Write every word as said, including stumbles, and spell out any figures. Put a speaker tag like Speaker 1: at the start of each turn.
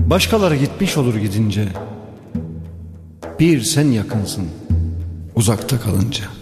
Speaker 1: Başkaları gitmiş olur gidince, bir sen yakınsın uzakta kalınca.